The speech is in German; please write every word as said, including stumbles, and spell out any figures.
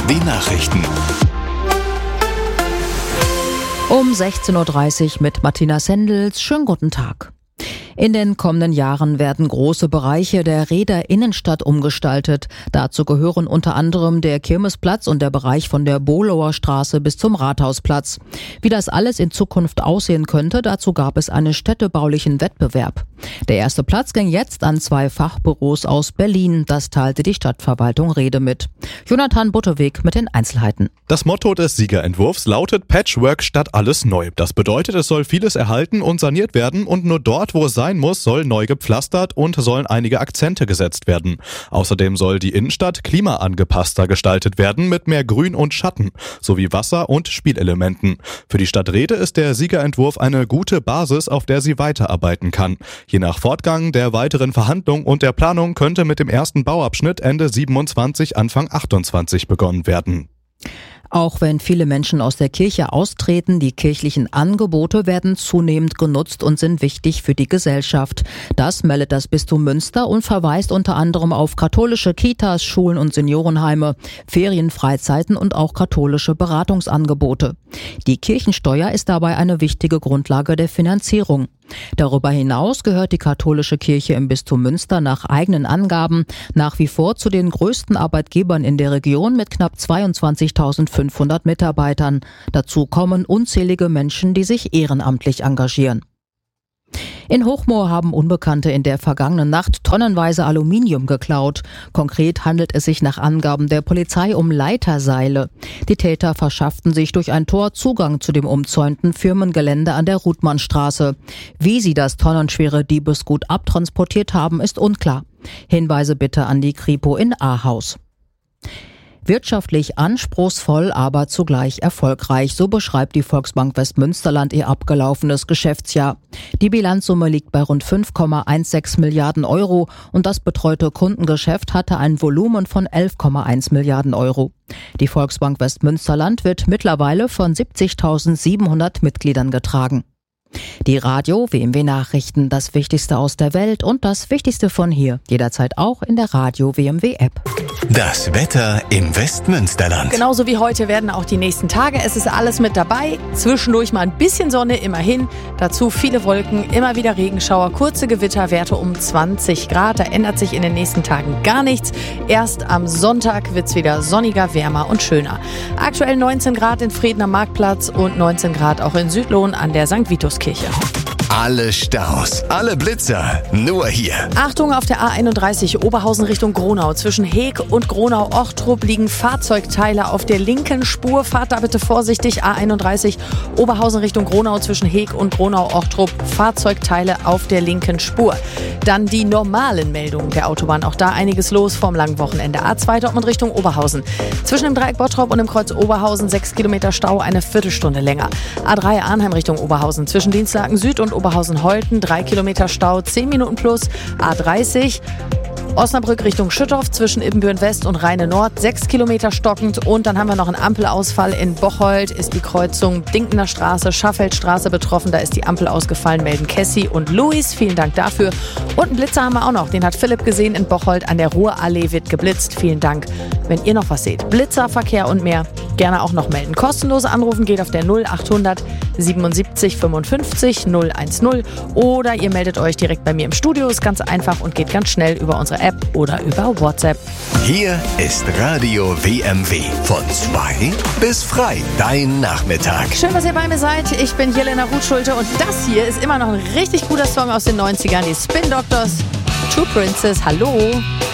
W Nachrichten. Um sechzehn Uhr dreißig mit Martina Sendels. Schönen guten Tag. In den kommenden Jahren werden große Bereiche der Rheder Innenstadt umgestaltet. Dazu gehören unter anderem der Kirmesplatz und der Bereich von der Bohlower Straße bis zum Rathausplatz. Wie das alles in Zukunft aussehen könnte, dazu gab es einen städtebaulichen Wettbewerb. Der erste Platz ging jetzt an zwei Fachbüros aus Berlin. Das teilte die Stadtverwaltung Rhede mit. Jonathan Butteweg mit den Einzelheiten. Das Motto des Siegerentwurfs lautet Patchwork statt alles neu. Das bedeutet, es soll vieles erhalten und saniert werden und nur dort, wo es sein muss, soll neu gepflastert und sollen einige Akzente gesetzt werden. Außerdem soll die Innenstadt klimaangepasster gestaltet werden mit mehr Grün und Schatten sowie Wasser- und Spielelementen. Für die Stadt Rhede ist der Siegerentwurf eine gute Basis, auf der sie weiterarbeiten kann. Je nach Fortgang der weiteren Verhandlungen und der Planung könnte mit dem ersten Bauabschnitt Ende siebenundzwanzig, Anfang achtundzwanzig begonnen werden. Auch wenn viele Menschen aus der Kirche austreten, die kirchlichen Angebote werden zunehmend genutzt und sind wichtig für die Gesellschaft. Das meldet das Bistum Münster und verweist unter anderem auf katholische Kitas, Schulen und Seniorenheime, Ferienfreizeiten und auch katholische Beratungsangebote. Die Kirchensteuer ist dabei eine wichtige Grundlage der Finanzierung. Darüber hinaus gehört die katholische Kirche im Bistum Münster nach eigenen Angaben nach wie vor zu den größten Arbeitgebern in der Region mit knapp zweiundzwanzigtausendfünfhundert Mitarbeitern. Dazu kommen unzählige Menschen, die sich ehrenamtlich engagieren. In Hochmoor haben Unbekannte in der vergangenen Nacht tonnenweise Aluminium geklaut. Konkret handelt es sich nach Angaben der Polizei um Leiterseile. Die Täter verschafften sich durch ein Tor Zugang zu dem umzäunten Firmengelände an der Ruthmannstraße. Wie sie das tonnenschwere Diebesgut abtransportiert haben, ist unklar. Hinweise bitte an die Kripo in Ahaus. Wirtschaftlich anspruchsvoll, aber zugleich erfolgreich. So beschreibt die Volksbank Westmünsterland ihr abgelaufenes Geschäftsjahr. Die Bilanzsumme liegt bei rund fünf Komma sechzehn Milliarden Euro und das betreute Kundengeschäft hatte ein Volumen von elf Komma eins Milliarden Euro. Die Volksbank Westmünsterland wird mittlerweile von siebzigtausendsiebenhundert Mitgliedern getragen. Die Radio W M W Nachrichten, das Wichtigste aus der Welt und das Wichtigste von hier. Jederzeit auch in der Radio W M W App. Das Wetter im Westmünsterland. Genauso wie heute werden auch die nächsten Tage. Es ist alles mit dabei. Zwischendurch mal ein bisschen Sonne, immerhin. Dazu viele Wolken, immer wieder Regenschauer, kurze Gewitterwerte um zwanzig Grad. Da ändert sich in den nächsten Tagen gar nichts. Erst am Sonntag wird's wieder sonniger, wärmer und schöner. Aktuell neunzehn Grad in Frieden am Marktplatz und neunzehn Grad auch in Südlohn an der Sankt Vitus-Kirche. Alle Staus, alle Blitzer, nur hier. Achtung, auf der A einunddreißig Oberhausen Richtung Gronau. Zwischen Heeg und Gronau-Ochtrup liegen Fahrzeugteile auf der linken Spur. Fahrt da bitte vorsichtig. A einunddreißig Oberhausen Richtung Gronau. Zwischen Heeg und Gronau-Ochtrup Fahrzeugteile auf der linken Spur. Dann die normalen Meldungen der Autobahn. Auch da einiges los vom langen Wochenende. A zwei Dortmund Richtung Oberhausen. Zwischen dem Dreieck Bottrop und dem Kreuz Oberhausen sechs Kilometer Stau, eine Viertelstunde länger. A drei Arnheim Richtung Oberhausen. Zwischen Dienstlaken Süd und Oberhausen-Holten, drei Kilometer Stau, zehn Minuten plus. A dreißig, Osnabrück Richtung Schüttorf, zwischen Ibbenbüren West und Rheine Nord, sechs Kilometer stockend. Und dann haben wir noch einen Ampelausfall in Bocholt, ist die Kreuzung Dinkener Straße, Schaffeldstraße betroffen. Da ist die Ampel ausgefallen, melden Cassie und Luis. Vielen Dank dafür. Und einen Blitzer haben wir auch noch, den hat Philipp gesehen in Bocholt. An der Ruhrallee wird geblitzt. Vielen Dank. Wenn ihr noch was seht, Blitzer, Verkehr und mehr, gerne auch noch melden. Kostenlose Anrufen geht auf der null achthundert siebenundsiebzig fünfundfünfzig null eins null oder ihr meldet euch direkt bei mir im Studio. Ist ganz einfach und geht ganz schnell über unsere App oder über WhatsApp. Hier ist Radio W M W. Von zwei bis frei. Dein Nachmittag. Schön, dass ihr bei mir seid. Ich bin Jelena Ruth-Schulte und das hier ist immer noch ein richtig guter Song aus den neunzigern. Die Spin Doctors, Two Princess. Hallo.